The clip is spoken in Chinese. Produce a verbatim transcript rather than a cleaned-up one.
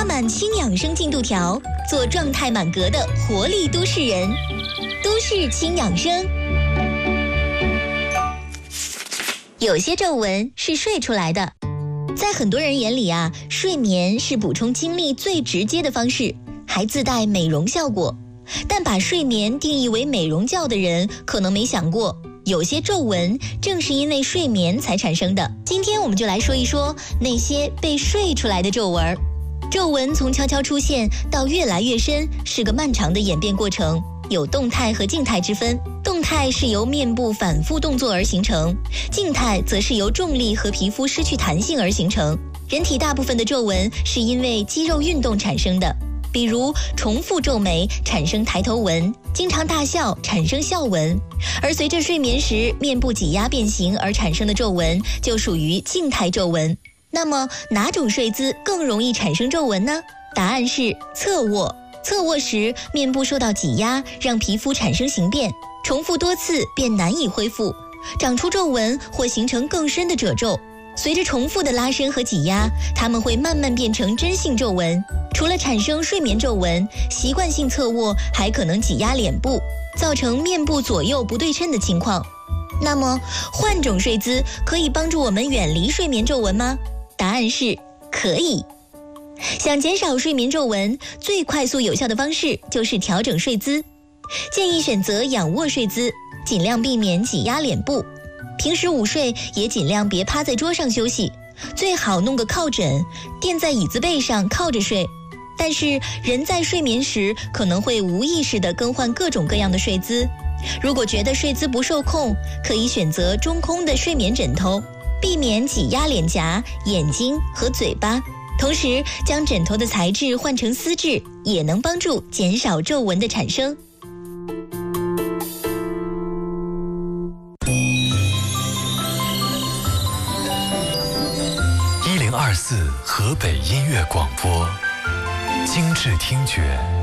满轻养生进度条，做状态满格的活力都市人。都市轻养生。有些皱纹是睡出来的，在很多人眼里啊，睡眠是补充精力最直接的方式，还自带美容效果。但把睡眠定义为美容觉的人，可能没想过，有些皱纹正是因为睡眠才产生的。今天我们就来说一说那些被睡出来的皱纹。皱纹从悄悄出现到越来越深，是个漫长的演变过程，有动态和静态之分。动态是由面部反复动作而形成，静态则是由重力和皮肤失去弹性而形成。人体大部分的皱纹是因为肌肉运动产生的，比如重复皱眉产生抬头纹，经常大笑产生笑纹，而随着睡眠时面部挤压变形而产生的皱纹就属于静态皱纹。那么哪种睡姿更容易产生皱纹呢？答案是侧卧。侧卧时面部受到挤压，让皮肤产生形变，重复多次便难以恢复，长出皱纹或形成更深的褶皱。随着重复的拉伸和挤压，它们会慢慢变成真性皱纹。除了产生睡眠皱纹，习惯性侧卧还可能挤压脸部，造成面部左右不对称的情况。那么换种睡姿可以帮助我们远离睡眠皱纹吗？答案是可以。想减少睡眠皱纹，最快速有效的方式就是调整睡姿。建议选择仰卧睡姿，尽量避免挤压脸部。平时午睡也尽量别趴在桌上休息，最好弄个靠枕，垫在椅子背上靠着睡。但是人在睡眠时可能会无意识地更换各种各样的睡姿，如果觉得睡姿不受控，可以选择中空的睡眠枕头，避免挤压脸颊、眼睛和嘴巴。同时将枕头的材质换成丝质，也能帮助减少皱纹的产生。 一零二四河北音乐广播，精致听觉